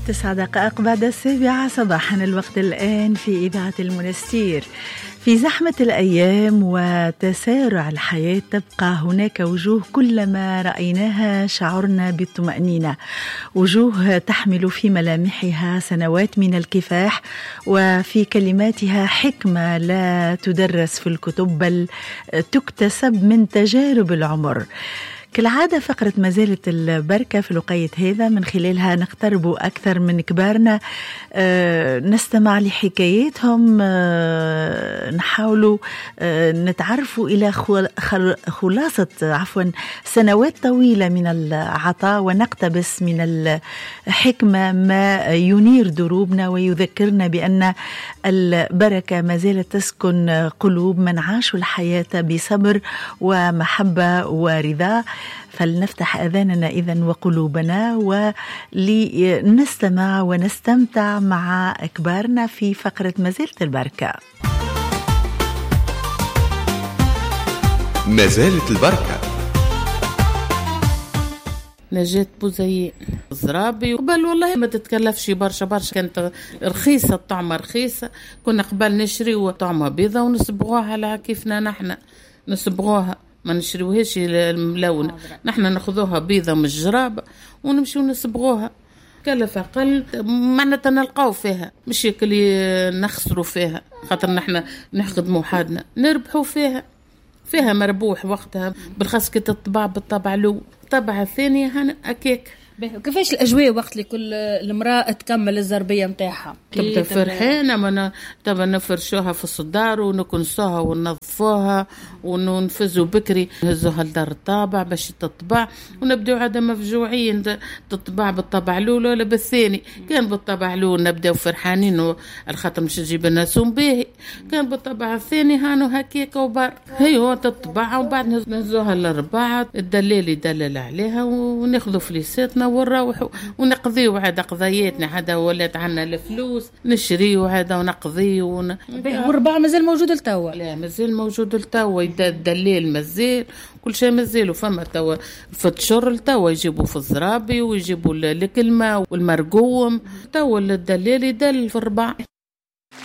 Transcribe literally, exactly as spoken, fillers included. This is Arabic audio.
تسع دقائق بعد السابعة صباحا، الوقت الآن في إذاعة المنستير. في زحمة الأيام وتسارع الحياة تبقى هناك وجوه كلما رأيناها شعرنا بالطمأنينة، وجوه تحمل في ملامحها سنوات من الكفاح، وفي كلماتها حكمة لا تدرس في الكتب بل تكتسب من تجارب العمر. كالعادة فقرة ما زالت البركة في الوقيت هذا من خلالها نقترب أكثر من كبارنا، أه نستمع لحكاياتهم، أه نحاول أه نتعرفوا إلى خلاصة عفوا سنوات طويلة من العطاء، ونقتبس من الحكمة ما ينير دروبنا ويذكرنا بأن البركة ما زالت تسكن قلوب من عاشوا الحياة بصبر ومحبة ورضا. فلنفتح أذاننا إذن وقلوبنا ولنستمع ونستمتع مع أكبارنا في فقرة مازالت البركة. مازالت البركة. نجاة بوزيين زرابي قبل والله ما تتكلفش برشا برشا، كانت رخيصة، الطعمة رخيصة، كنا قبل نشري وطعمة بيضة ونصبغوها على كيفنا نحن نصبغوها، ما نشريوهاش الملونة، نحن ناخذوها بيضة من الجراب ونمشي ونصبغوها، كلف أقل معناتها نلقاو فيها، مش يكلي نخسروا فيها، خاطر نحن نخدموا حالنا نربحوا فيها، فيها مربوح وقتها، بالخاص كي تطبع بالطبع له الطبعة الثانية هنا أكيك. كيفاش الأجواء وقت اللي كل المرأة تكمل الزربية متاعها؟ تبدأ فرحانة، ما تبا نفرشوها في الصدار ونكنسوها وننظفوها وننفزوا بكري نهزوها لدار الطابع باش تطبع، ونبدأ عادة مفجوعين تطبع بالطبع الأول ولا بالثاني. كان بالطبع الأول نبدأ فرحانين الخاطر مش تجيب الناس باهي، كان بالطبع الثاني هانو هكيك وبار هي هو تطبعها، وبعد نهزوها للرباعة الدليل يدلل عليها وناخذوا فليساتنا ونروحوا ونقضيوا عاد قضياتنا. هذا ولات عنا الفلوس نشري وهذا ونقضي ون... والرباع مازال موجود لتوا؟ لا مازال موجود لتوا، الدليل مازال كل شيء مازال، وفما توا فتشر لتوا يجيبوا في الزرابي ويجيبوا الكلمة والمرقوم، توا الدليل يدل في الرباع.